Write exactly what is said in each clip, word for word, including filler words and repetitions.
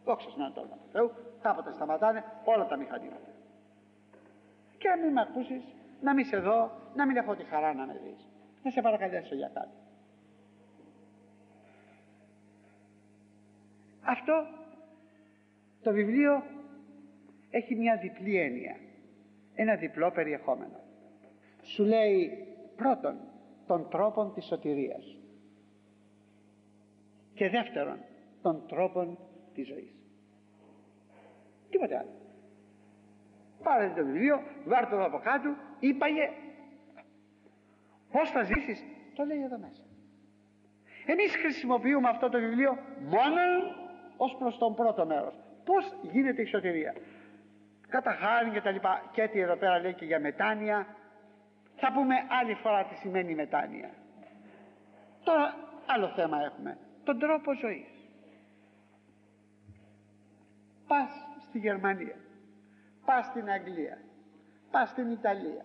Δόξα στον όνομα του Θεού, κάποτε σταματάνε όλα τα μηχανήματα. Και να μην με ακούσεις, να μην σε δω, να μην έχω τη χαρά να με δεις. Να σε παρακαλέσω για κάτι. Αυτό το βιβλίο έχει μια διπλή έννοια, ένα διπλό περιεχόμενο. Σου λέει πρώτον των τρόπων της σωτηρίας και δεύτερον των τρόπων της ζωής. Τίποτε άλλο. Πάρε το βιβλίο, βάρ' το εδώ από κάτω, είπαγε πώς θα ζήσεις, το λέει εδώ μέσα. Εμείς χρησιμοποιούμε αυτό το βιβλίο μόνο ως προς τον πρώτο μέρος. Πώς γίνεται η σωτηρία, κατά χάριν και τα λοιπά. Και έτσι εδώ πέρα λέει και για μετάνοια. Θα πούμε άλλη φορά τι σημαίνει μετάνοια. Τώρα άλλο θέμα έχουμε, τον τρόπο ζωής. Πας στη Γερμανία, πας στην Αγγλία, πας στην Ιταλία,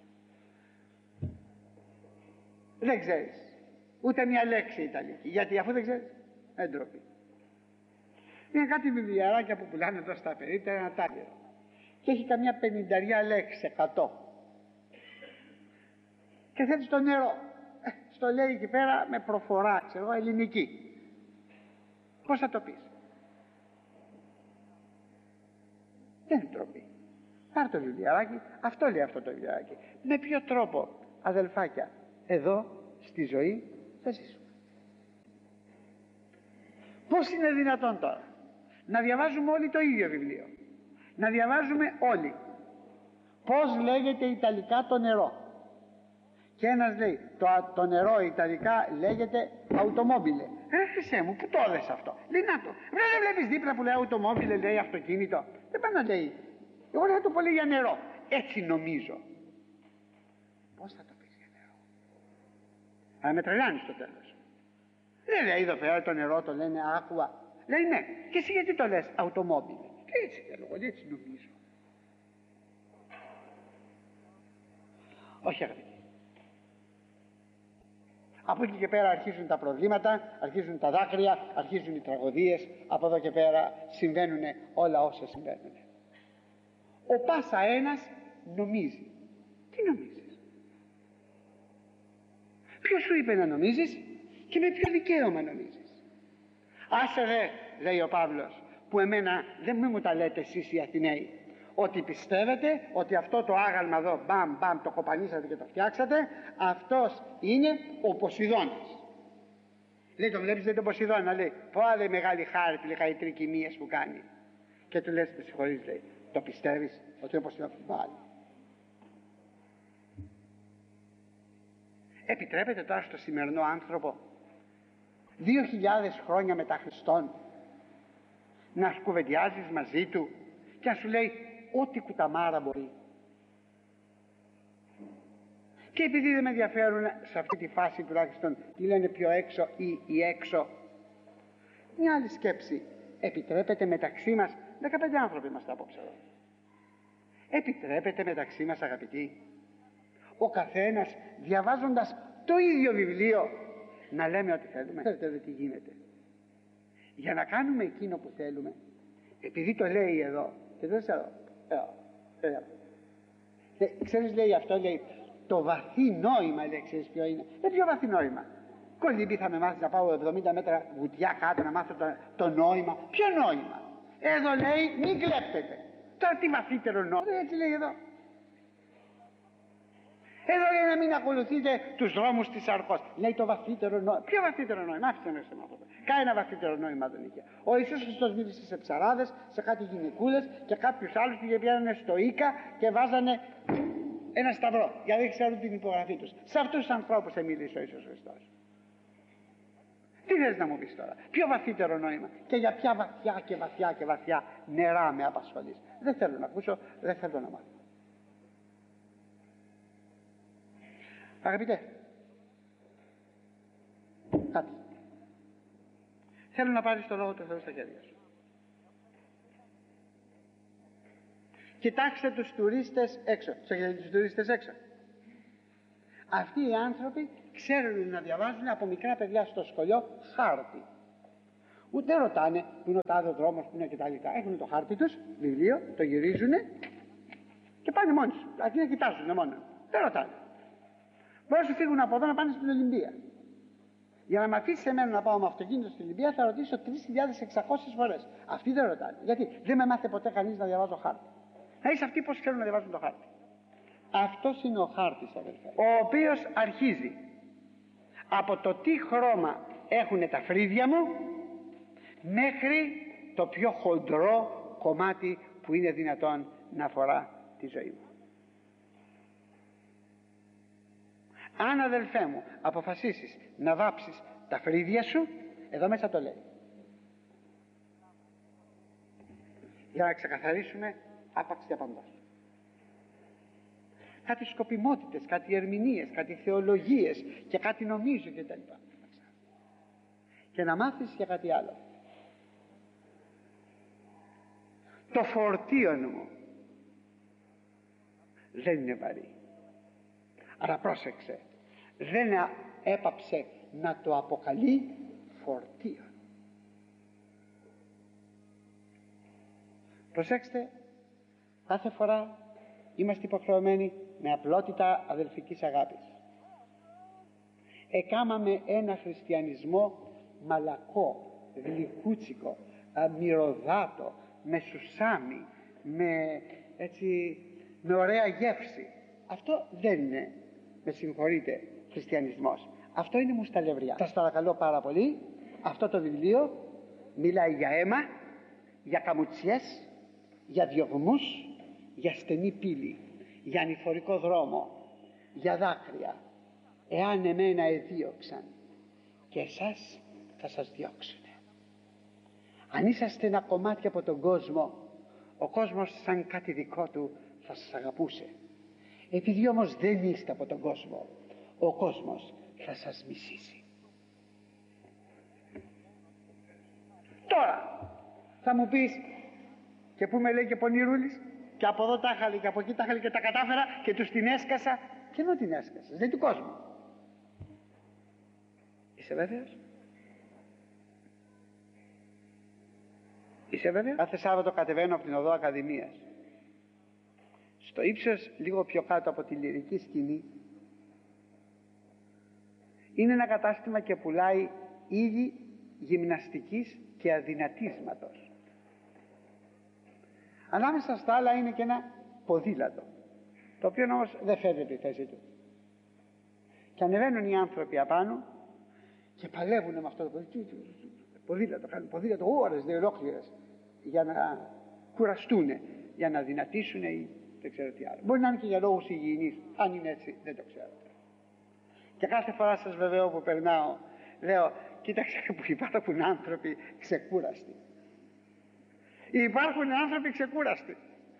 δεν ξέρεις ούτε μια λέξη Ιταλική. Γιατί αφού δεν ξέρεις, έντροπη. Είναι κάτι βιβλιαράκια που πουλάνε εδώ στα περίπτερα, ένα τάγερο, και έχει καμιά πενηνταριά λέξεις, εκατό. Και θέλεις το νερό, ε, στο λέει εκεί πέρα με προφορά, ξέρω, ελληνική. Πώς θα το πεις? Δεν είναι τροπή. Πάρ' το βιβλιαράκι, αυτό λέει αυτό το βιβλιαράκι. Με ποιο τρόπο, αδελφάκια, εδώ στη ζωή θα ζήσουμε? Πώς είναι δυνατόν τώρα να διαβάζουμε όλοι το ίδιο βιβλίο, να διαβάζουμε όλοι πώς λέγεται ιταλικά το νερό, και ένας λέει το, το νερό ιταλικά λέγεται αυτομόμπιλε. Ε, Χριστέ μου, που το έδες αυτό? Λέει να το. Δεν βλέπεις δίπλα που λέει αυτομόμπιλε, λέει αυτοκίνητο? Δεν πάει να λέει. Εγώ θα το πω λέει για νερό. Έτσι νομίζω. Πώς θα το πεις για νερό? Αλλά με τρελάνεις στο τέλος. Δεν λέει εδώ πέρα το νερό το λένε άκουα. Λέει ναι. Και εσύ γιατί το λες αυτομόμπιλε? Και έτσι λέω, έτσι νομίζω. Όχι αγαπητοί. Από εκεί και πέρα αρχίζουν τα προβλήματα, αρχίζουν τα δάκρυα, αρχίζουν οι τραγωδίες. Από εδώ και πέρα συμβαίνουν όλα όσα συμβαίνουν. Ο πάσα ένας νομίζει. Τι νομίζεις? Ποιος σου είπε να νομίζεις και με ποιο δικαίωμα νομίζεις? Άσε δε, λέει ο Παύλος, που εμένα δεν μου τα λέτε εσείς οι Αθηναίοι, ότι πιστεύετε ότι αυτό το άγαλμα εδώ μπαμ μπαμ το κοπανίσατε και το φτιάξατε, αυτός είναι ο Ποσειδώνας. Λέει, το βλέπεις, λέει τον Ποσειδώνα, λέει, πω άλλη μεγάλη χάρη τη λέει τρικυμίες που κάνει. Και του λες, με συγχωρείς, λέει, το πιστεύεις ότι είναι ο Ποσειδώνας? Πάλι. Επιτρέπεται τώρα στο σημερινό άνθρωπο δύο χιλιάδες χρόνια μετά Χριστόν να κουβεντιάζεις μαζί του και να σου λέει ό,τι κουταμάρα μπορεί? Και επειδή δεν με ενδιαφέρουν σε αυτή τη φάση τουλάχιστον τι λένε πιο έξω ή η έξω, μια άλλη σκέψη. Επιτρέπεται μεταξύ μας, δεκαπέντε άνθρωποι είμαστε απόψε εδώ, επιτρέπεται μεταξύ μας, αγαπητοί, ο καθένας διαβάζοντας το ίδιο βιβλίο να λέμε ό,τι θέλουμε? Ξέρετε τι γίνεται? Για να κάνουμε εκείνο που θέλουμε, επειδή το λέει εδώ και δεν ξέρω, ε, ε, ε, ξέρεις, λέει αυτό, λέει το βαθύ νόημα, λέει, ξέρεις ποιο είναι? Ε, ποιο βαθύ νόημα? Κολύμπη θα με μάθεις να πάω εβδομήντα μέτρα βουτιά κάτω να μάθω το, το νόημα? Ποιο νόημα? Εδώ λέει μην κλέπτετε. Τώρα τι βαθύτερο νόημα? Έτσι λέει εδώ. Εδώ λέει να μην ακολουθείτε τους δρόμους της αρκός. Λέει το βαθύτερο νόημα. Ποιο βαθύτερο νόημα? Άφησε να σε μάθω. Κάνα βαθύτερο νόημα δεν είχε. Ο Ιησούς Χριστός μίλησε σε ψαράδες, σε κάτι γυναικούλες και κάποιους άλλους που πήγαιναν στο Ίκα και βάζανε ένα σταυρό γιατί δεν ξέρουν την υπογραφή τους. Σε αυτούς τους ανθρώπους μίλησε ο Ιησούς Χριστός. Τι θες να μου πεις τώρα? Ποιο βαθύτερο νόημα? Και για ποια βαθιά και βαθιά και βαθιά νερά με απασχολείς? Δεν θέλω να ακούσω, δεν θέλω να μάθω. Αγαπητέ, κάτι. Θέλω να πάρεις το λόγο του Θεού στα χέρια σου. Κοιτάξτε τους τουρίστες έξω. Τους τους τουρίστες έξω. Αυτοί οι άνθρωποι ξέρουν να διαβάζουν από μικρά παιδιά στο σχολείο χάρτη. Ούτε δεν ρωτάνε που είναι ο τάδε δρόμος, που είναι κτλ. Έχουν το χάρτη τους, βιβλίο, το γυρίζουν και πάνε μόνοι τους. Αντί να κοιτάζουν μόνο. Δεν ρωτάνε. Μπορεί να σου φύγουν από εδώ να πάνε στην Ολυμπία. Για να με αφήσει εμένα να πάω με αυτοκίνητο στην Ολυμπία θα ρωτήσω τρεις χιλιάδες εξακόσιες φορές. Αυτοί δεν ρωτάνε. Γιατί δεν με μάθε ποτέ κανείς να διαβάζω χάρτη. Να είσαι αυτοί πώς ξέρουν να διαβάζουν το χάρτη. Αυτός είναι ο χάρτης, αδελφέ, ο οποίος αρχίζει από το τι χρώμα έχουν τα φρύδια μου μέχρι το πιο χοντρό κομμάτι που είναι δυνατόν να αφορά τη ζωή μου. Αν, αδελφέ μου, αποφασίσεις να βάψεις τα φρύδια σου, εδώ μέσα το λέει, για να ξεκαθαρίσουμε άπαξ και παντός, κάτι σκοπιμότητες, κάτι ερμηνείες, κάτι θεολογίες και κάτι νομίζω και τα λοιπά, και να μάθεις για κάτι άλλο. Το φορτίο μου δεν είναι βαρύ. Αλλά πρόσεξε, δεν έπαψε να το αποκαλεί φορτίο. Προσέξτε, κάθε φορά είμαστε υποχρεωμένοι με απλότητα αδελφικής αγάπης. Εκάμαμε ένα χριστιανισμό μαλακό, γλυκούτσικο, μυρωδάτο, με σουσάμι, με, έτσι, με ωραία γεύση. Αυτό δεν είναι, με συγχωρείτε, χριστιανισμός. Αυτό είναι μουσταλευριά. Σας παρακαλώ πάρα πολύ, αυτό το βιβλίο μιλάει για αίμα, για καμουτσιές, για διωγμούς, για στενή πύλη, για ανηφορικό δρόμο, για δάκρυα. Εάν εμένα εδίωξαν και εσάς θα σας διώξουνε. Αν είσαστε ένα κομμάτι από τον κόσμο, ο κόσμος σαν κάτι δικό του θα σας αγαπούσε. Επειδή όμως δεν είστε από τον κόσμο, ο κόσμος θα σας μισήσει. Τώρα θα μου πεις, και που με λέει και πονηρούλης, και από εδώ τα είχα και από εκεί τα είχα και τα κατάφερα και τους την έσκασα. Και ενώ την έσκασες, δεν του κόσμου. Είσαι βέβαιος? Είσαι βέβαιος? Κάθε Σάββατο κατεβαίνω από την οδό Ακαδημίας. Στο ύψος, λίγο πιο κάτω από τη Λυρική Σκηνή, είναι ένα κατάστημα και πουλάει είδη γυμναστικής και αδυνατίσματος. Ανάμεσα στα άλλα είναι και ένα ποδήλατο, το οποίο όμως δεν φέρνει τη θέση του. Και ανεβαίνουν οι άνθρωποι απάνω και παλεύουν με αυτό το ποδήλατο. Ποδήλατο, κάνουν ποδήλατο ώρες, δε ολόκληρες, για να κουραστούν, για να δυνατήσουν ή δεν ξέρω τι άλλο. Μπορεί να είναι και για λόγους υγιεινής, αν είναι έτσι δεν το ξέρω. Και κάθε φορά σας βεβαιώ που περνάω, λέω, κοίταξε που υπάρχουν άνθρωποι ξεκούραστοι. Υπάρχουν άνθρωποι ξεκούραστοι.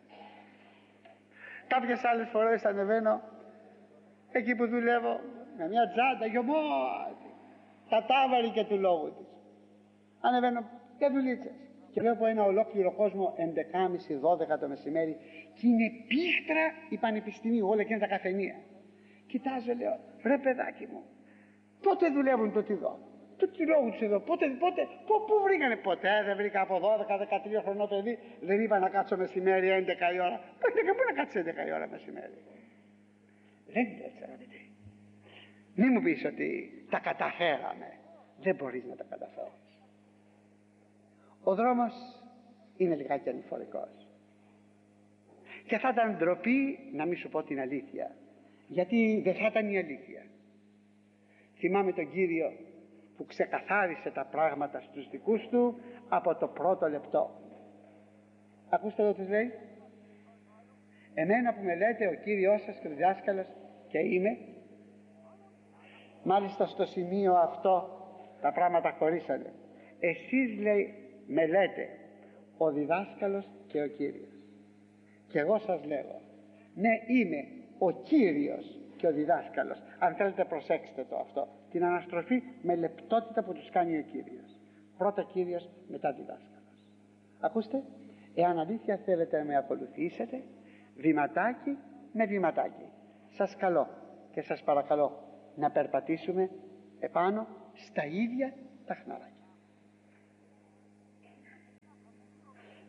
Κάποιες άλλες φορές ανεβαίνω εκεί που δουλεύω με μια τσάντα γιωμότη, τα τάβαρη και του λόγου της. Ανεβαίνω και δουλίτσες και βλέπω ένα ολόκληρο κόσμο έντεκα και μισή δώδεκα το μεσημέρι και είναι πίχτρα η πανεπιστημίου, όλα και είναι τα καφενεία. Κοιτάζω, λέω, ρε παιδάκι μου, πότε δουλεύουν το τι δω, το τι λόγου τους εδώ, πότε, πότε, πού, πού βρήκανε, ποτέ δεν βρήκα από δώδεκα δεκατρία χρονό παιδί, δεν είπα να κάτσω μεσημέρι έντεκα η ώρα. έντεκα, πού να κάτσει έντεκα η ώρα μεσημέρι. Δεν είναι έτσι, αγαπητοί. Μη μου πεις ότι τα καταφέραμε. Δεν μπορείς να τα καταφέρεις. Ο δρόμος είναι λιγάκι ανηφορικός. Και θα ήταν ντροπή να μην σου πω την αλήθεια. Γιατί δεν θα ήταν η αλήθεια. Θυμάμαι τον Κύριο που ξεκαθάρισε τα πράγματα στους δικούς του από το πρώτο λεπτό. Ακούστε εδώ τι λέει. Εμένα που με λέτε ο Κύριος σας και ο διδάσκαλος και είμαι, μάλιστα στο σημείο αυτό τα πράγματα χωρίσανε. Εσείς, λέει, με λέτε ο διδάσκαλος και ο Κύριος, και εγώ σας λέω, ναι, είμαι ο Κύριος και ο διδάσκαλος. Αν θέλετε προσέξτε το αυτό, την αναστροφή με λεπτότητα που τους κάνει ο Κύριος. Πρώτα Κύριος, μετά διδάσκαλος. Ακούστε, εάν αλήθεια θέλετε να με ακολουθήσετε, βηματάκι με βηματάκι, σας καλώ και σας παρακαλώ να περπατήσουμε επάνω στα ίδια τα χνάρακια.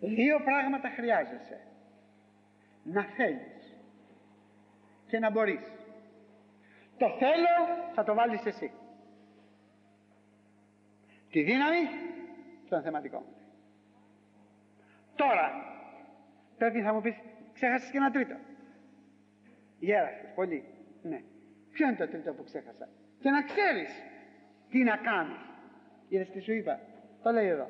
Δύο πράγματα χρειάζεσαι: να θέλεις και να μπορείς. Το θέλω θα το βάλεις εσύ. Τη δύναμη στον θεματικό μου. Τώρα πρέπει θα μου πεις, ξέχασες και ένα τρίτο. Γέρασες πολύ. Ναι. Ποιο είναι το τρίτο που ξέχασα? Και να ξέρεις τι να κάνεις. Είδες τι σου είπα? Το λέει εδώ.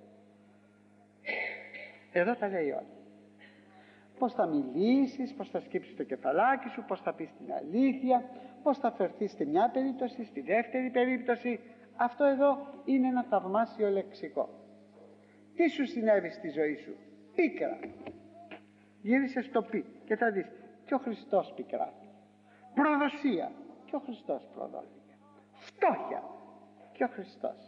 Εδώ τα λέει όλα. Πώς θα μιλήσεις, πώς θα σκύψεις το κεφαλάκι σου, πώς θα πεις την αλήθεια, πώς θα φερθείς στη μια περίπτωση, στη δεύτερη περίπτωση. Αυτό εδώ είναι ένα θαυμάσιο λεξικό. Τι σου συνέβη στη ζωή σου? Πίκρα. Γύρισε στο πι και θα δεις και ο Χριστός πικράθηκε. Προδοσία και ο Χριστός προδόθηκε. Φτώχεια και ο Χριστός.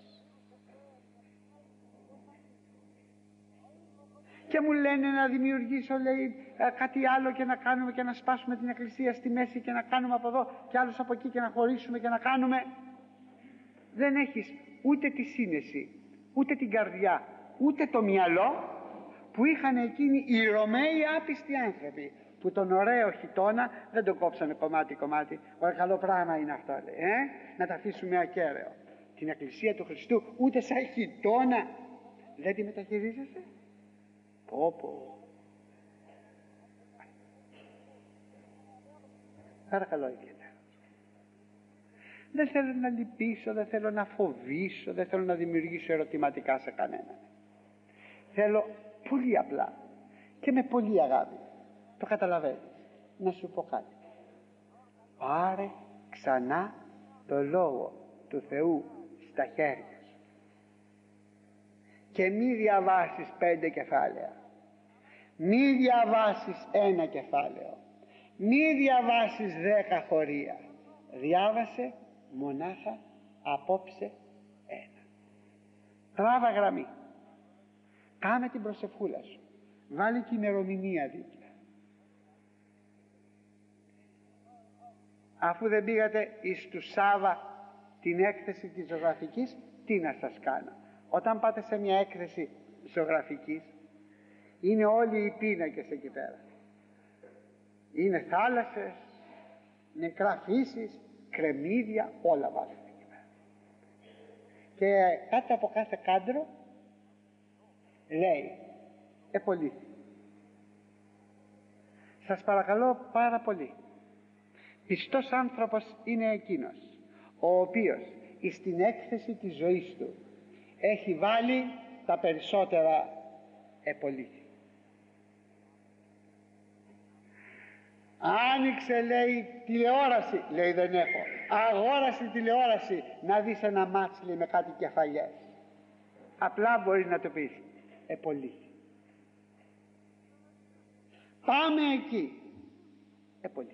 Και μου λένε να δημιουργήσω, λέει, κάτι άλλο και να κάνουμε και να σπάσουμε την εκκλησία στη μέση και να κάνουμε από εδώ και άλλους από εκεί και να χωρίσουμε και να κάνουμε. Δεν έχεις ούτε τη σύνεση, ούτε την καρδιά, ούτε το μυαλό που είχαν εκείνοι οι Ρωμαίοι άπιστοι άνθρωποι, που τον ωραίο χιτώνα δεν τον κόψανε κομμάτι κομμάτι. Ωραία, καλό πράγμα είναι αυτό, λέει, ε? να τα αφήσουμε ακέραιο. Την εκκλησία του Χριστού ούτε σαν χιτώνα δεν τη μεταχειρίζεσαι? Πω πω. Παρακαλώ ιδιαίτερα. Δεν θέλω να λυπήσω, δεν θέλω να φοβήσω, δεν θέλω να δημιουργήσω ερωτηματικά σε κανέναν. Θέλω πολύ απλά και με πολύ αγάπη, το καταλαβαίνεις, να σου πω κάτι. Πάρε ξανά το λόγο του Θεού στα χέρια σου και μη διαβάσεις πέντε κεφάλαια, μη διαβάσεις ένα κεφάλαιο, μη διαβάσεις δέκα χωρία. Διάβασε μονάχα απόψε ένα. Τράβα γραμμή. Κάνε την προσευχούλα σου. Βάλει την ημερομηνία δίπλα. Αφού δεν πήγατε εις του Σάβα την έκθεση της ζωγραφικής, τι να σας κάνω? Όταν πάτε σε μια έκθεση ζωγραφικής, είναι όλοι οι πίνακες εκεί πέρα. Είναι θάλασσες, νεκρά φύσεις, κρεμμύδια, όλα βάζουν εκεί πέρα. Και κάτω από κάθε κάντρο λέει επολύθη. Σας παρακαλώ πάρα πολύ, πιστός άνθρωπος είναι εκείνος ο οποίος στην έκθεση της ζωής του έχει βάλει τα περισσότερα επολύθη. Άνοιξε, λέει, τηλεόραση, λέει, δεν έχω. Αγόρασε τηλεόραση να δεις ένα μάτς, λέει, με κάτι κεφαλιές. Απλά μπορεί να το πεις επολύθη. Πάμε εκεί, επολύθη.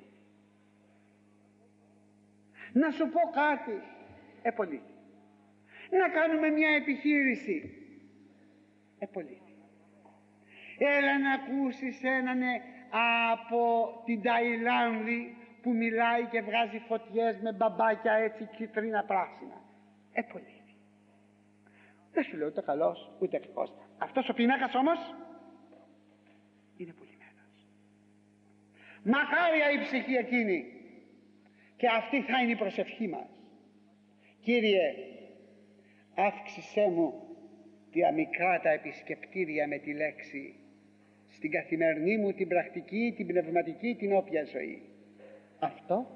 Να σου πω κάτι, επολύθη. Να κάνουμε μια επιχείρηση, επολύθη. Έλα να ακούσεις έναν από την Ταϊλάνδη που μιλάει και βγάζει φωτιές με μπαμπάκια έτσι κίτρινα πράσινα. Επολύθη. Δεν σου λέω ούτε καλός ούτε κακός. Αυτός ο πίνακας όμως είναι πουλημένος. Μακάρια η ψυχή εκείνη. Και αυτή θα είναι η προσευχή μας. Κύριε, αύξησέ μου τα μικρά τα επισκεπτήρια με τη λέξη στην καθημερινή μου την πρακτική, την πνευματική, την όποια ζωή. Αυτό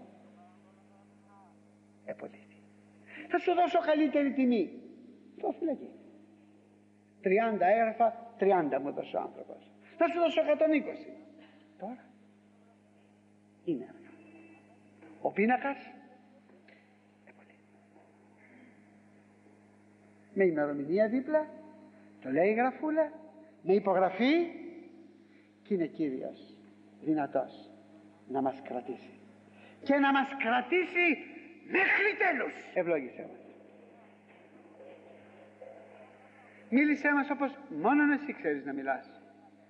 επολύθη. Θα σου δώσω καλύτερη τιμή. Το φυλακή. τριάντα έγραφα, τριάντα μου έδωσε ο άνθρωπος. Θα σου δώσω εκατόν είκοσι. Τώρα είναι έργα. Ο πίνακας επολύθη. Με ημερομηνία δίπλα, το λέει η γραφούλα, με υπογραφή, και είναι Κύριος δυνατός να μας κρατήσει και να μας κρατήσει μέχρι τέλους. Ευλόγησέ μας. Μίλησέ μας όπως μόνον εσύ ξέρεις να μιλάς.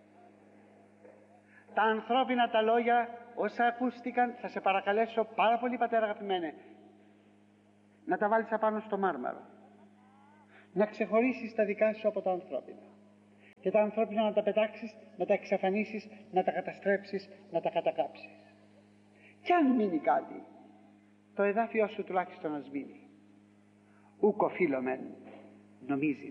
Τα ανθρώπινα τα λόγια όσα ακούστηκαν, θα σε παρακαλέσω πάρα πολύ, πατέρα αγαπημένε, να τα βάλεις απάνω στο μάρμαρο, να ξεχωρίσεις τα δικά σου από τα ανθρώπινα. Και τα ανθρώπινα να τα πετάξεις, να τα εξαφανίσεις, να τα καταστρέψεις, να τα κατακάψεις. Κι αν μείνει κάτι, το εδάφιό σου τουλάχιστον να σμείνει. Ούκ οφείλομεν νομίζει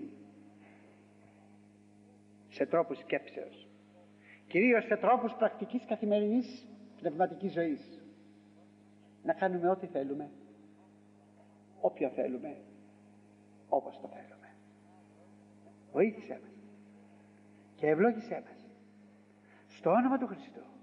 σε τρόπους σκέψεως, κυρίως σε τρόπους πρακτικής καθημερινής πνευματικής ζωής, να κάνουμε ό,τι θέλουμε, όποιο θέλουμε, όπως το θέλουμε. Βοήθησέ μας και ευλόγησέ μας στο όνομα του Χριστού.